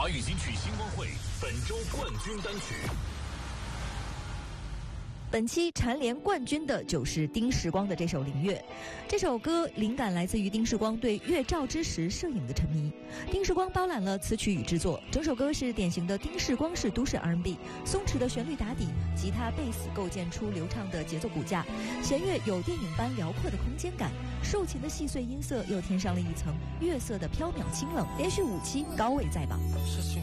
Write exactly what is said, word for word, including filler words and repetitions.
华语金曲星光会本周冠军单曲。 本期蝉联冠军的就是丁世光的这首《灵月》。这首歌灵感来自于丁世光对月照之时摄影的沉迷。丁世光包揽了词曲与制作，整首歌是典型的丁世光式都市 R and B， 松弛的旋律打底，吉他、贝斯构建出流畅的节奏骨架，弦乐有电影般辽阔的空间感，竖琴的细碎音色又添上了一层月色的飘渺清冷，连续五期高位在榜。